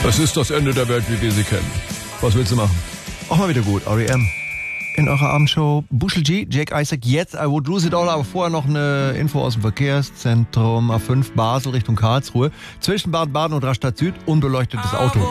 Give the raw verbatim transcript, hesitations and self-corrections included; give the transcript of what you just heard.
Das ist das Ende der Welt, wie wir sie kennen. Was willst du machen? Auch mal wieder gut, R E M. In eurer Abendshow Bushel G, Jake Isaac, jetzt I Would Lose It All, aber vorher noch eine Info aus dem Verkehrszentrum A fünf Basel Richtung Karlsruhe. Zwischen Baden-Baden und Rastatt Süd, unbeleuchtetes Auto.